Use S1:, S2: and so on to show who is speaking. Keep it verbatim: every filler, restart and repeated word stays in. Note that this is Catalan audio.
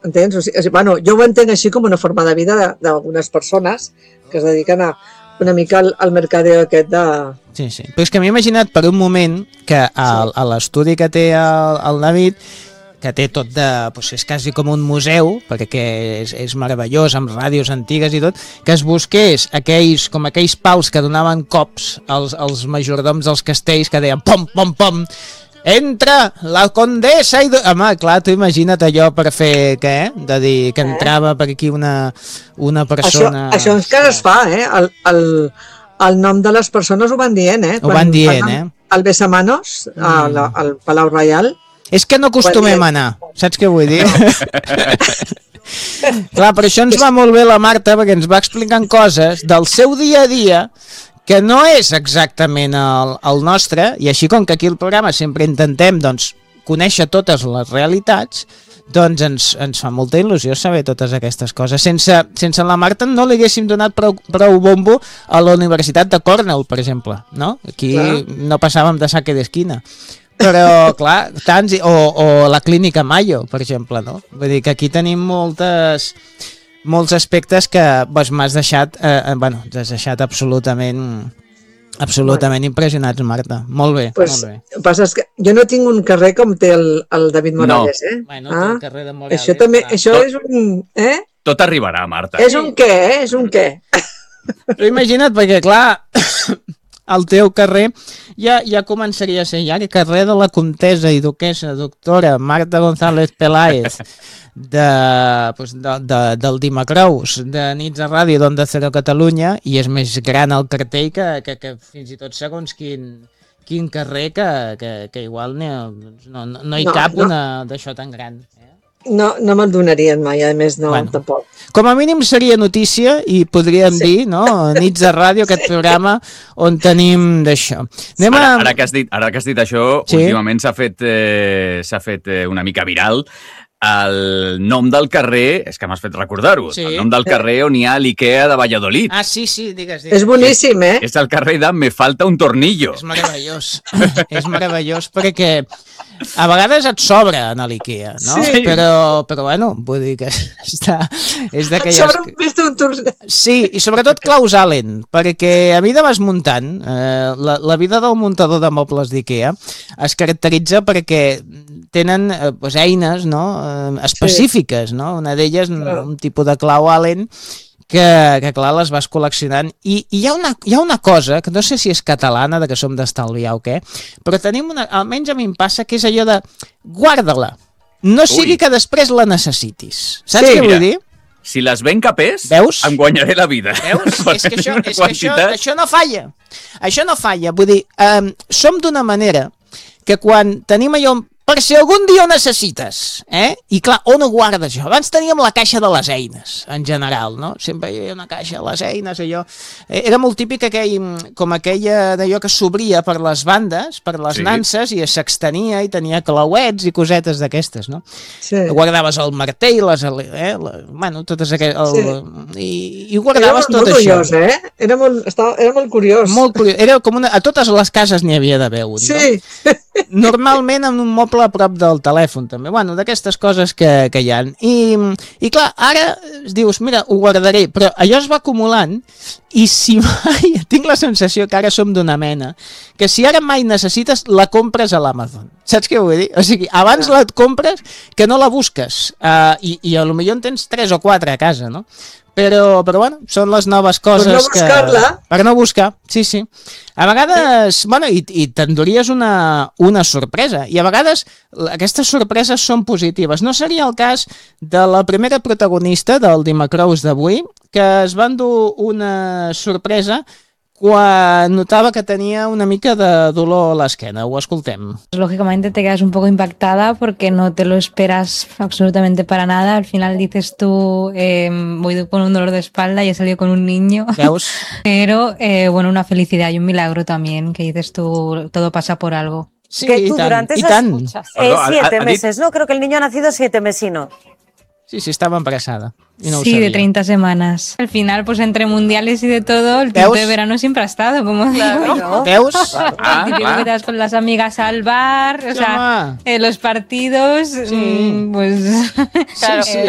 S1: entens? O sigui, bueno, jo ho entenc així com una forma de vida d'algunes persones que es dediquen a una mica al, al mercadeo aquest de...
S2: Sí, sí. Però és que m'he imaginat per un moment que a, a l'estudi que té el, el David, que té tot de... Doncs és quasi com un museu, perquè és, és meravellós, amb ràdios antigues i tot, que es busqués aquells, com aquells pals que donaven cops als, als majordoms dels castells, que deien pom, pom, pom, entra la condessa i... Home, clar, tu imagina't allò per fer, què? De dir que entrava per aquí una, una persona...
S1: Això, això encara es fa, eh? El, el, el nom de les persones ho van dient, eh?
S2: Ho van dient, eh?
S1: El Besamanos, mm. al, al Palau Reial.
S2: És que no acostumem a anar, saps què vull dir? Clar, per això ens va molt bé la Marta, perquè ens va explicant coses del seu dia a dia que no és exactament el, el nostre, i així com que aquí al programa sempre intentem doncs, conèixer totes les realitats, doncs ens, ens fa molta il·lusió saber totes aquestes coses. Sense, sense la Marta no li haguéssim donat prou, prou bombo a la Universitat de Cornell, per exemple, no? Aquí clar. No passàvem de saque d'esquina. Però, clar, tants, o, o la Clínica Mayo, per exemple, no? Vull dir que aquí tenim moltes... molts aspectes que doncs, m'has deixat, eh, bueno, has deixat absolutament absolutament bueno. Impressionats, Marta. Molt bé,
S1: pues,
S2: molt bé.
S1: Passa que jo no tinc un carrer com té el, el David Morales, no. eh?
S2: Bueno, ah? El carrer de Morales.
S1: Això també,
S2: clar.
S1: això
S3: tot,
S1: és un... Eh?
S3: Tot arribarà, Marta.
S1: És un què, eh? És un què.
S2: Però imagina't, perquè clar, el teu carrer ja, ja començaria a ser ja el carrer de la comtessa i duquessa doctora Marta González Peláez, de, pues, de, de, del Dimacrous, de Nits a Ràdio d'Onda Cero Catalunya, i és més gran el cartell que, que, que fins i tot segons quin, quin carrer que, que, que igual no, no, no hi no, cap no. Una d'això tan gran. Eh?
S1: No, no me'l donarien mai, a més no,
S2: bueno,
S1: tampoc.
S2: Com a mínim seria notícia i podríem sí. dir, no? Nits de Ràdio, aquest sí. programa on tenim d'això. Anem a...
S3: ara, ara, que has dit, ara que has dit això, sí? Últimament s'ha fet, eh, s'ha fet eh, una mica viral el nom del carrer, és que m'has fet recordar-ho, sí. El nom del carrer on hi ha l'Ikea de Valladolid.
S2: Ah, sí, sí, digues, digues.
S1: És boníssim, eh?
S3: És, és el carrer de Me falta un tornillo.
S2: És meravellós, és meravellós perquè a vegades et sobra a l'Ikea, no?
S1: Sí.
S2: Però, però bueno, vull dir que està, és d'aquelles...
S1: Et sobra més d'un tornillo.
S2: Sí, i sobretot Klaus Allen, perquè a vida vas muntant, eh, la, la vida del muntador de mobles d'Ikea es caracteritza perquè tenen eh, pues, eines, no?, específiques, sí. no? Una d'elles, claro. Un tipus de clau Allen que, que clar, les vas col·leccionant. I, i hi, ha una, hi ha una cosa, que no sé si és catalana, de que som d'estalviar o què, però tenim una, almenys a mi em passa, que és allò de guarda-la. No sigui Ui. Que després la necessitis. Saps sí, què vull dir?
S3: Si les ben capés,
S2: Veus?
S3: Em guanyaré la vida.
S2: Veus? és que, això, és que això, això no falla. Això no falla. Vull dir, eh, som d'una manera que quan tenim allò... Per si algun dia ho necessites, eh? I clar, on ho guardes això? Abans teníem la caixa de les eines, en general, no? Sempre hi havia una caixa de les eines, allò... Era molt típic aquell, com aquella d'allò que s'obria per les bandes, per les sí. nanses, i s'extenia i tenia clauets i cosetes d'aquestes, no? Sí. Guardaves el martell, les... Eh? La, bueno, totes aquestes... El, sí. I, I guardaves tot
S1: això.
S2: Era molt
S1: curiós, eh? Era molt, estava, era molt curiós.
S2: Molt curiós. Era com una... A totes les cases n'hi havia d'haver un,
S1: sí.
S2: no? Normalment amb un moble a prop del telèfon també, bueno, d'aquestes coses que, que hi ha. I, I clar, ara dius, mira, ho guardaré, però allò es va acumulant i si mai, tinc la sensació que ara som d'una mena, que si ara mai necessites, la compres a l'Amazon. Saps què vull dir? O sigui, abans la compres que no la busques, uh, i, i a lo millor en tens tres o quatre a casa, no? Però, però bueno, són les noves coses
S1: per no buscar-la.
S2: Que... Per no buscar, sí, sí. A vegades, bueno, i, i t'enduries una, una sorpresa, i a vegades aquestes sorpreses són positives. No seria el cas de la primera protagonista del Dimacrous d'avui, que es va endur una sorpresa quan notaba que tenía una mica de dolor a l'esquena. Ho escoltem.
S4: Lógicamente te quedas un poco impactada porque no te lo esperas absolutamente para nada. Al final dices tú, eh, voy con un dolor de espalda y he salido con un niño.
S2: ¿Veus?
S4: Pero, eh, bueno, una felicidad y un milagro también, que dices tú, todo pasa por algo.
S5: Sí, que tú
S2: y
S5: durante
S2: y
S5: esas
S2: tan.
S5: Eh, siete meses, ¿no? Creo que el niño ha nacido siete mesino.
S2: Sí, sí, estaba embarazada. Y no
S4: sí, de treinta semanas. Al final, pues entre mundiales y de todo, el tiempo de verano siempre ha estado, como
S5: claro,
S4: digo.
S5: ¿no?
S2: ¿Veus?
S4: Ah, el típico que te vas con las amigas al bar, o sea, eh, los partidos,
S2: sí.
S4: mmm, pues...
S5: Claro,
S2: sí, sí.